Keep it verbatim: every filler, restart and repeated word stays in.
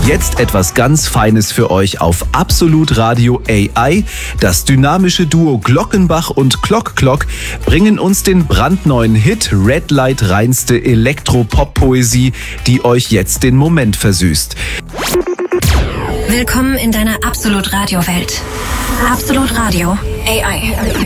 Jetzt etwas ganz Feines für euch auf Absolut Radio A I. Das dynamische Duo Glockenbach und Clock Clock bringen uns den brandneuen Hit Red Light, reinste Elektro-Pop-Poesie, die euch jetzt den Moment versüßt. Willkommen in deiner Absolut Radio Welt. Absolut Radio A I.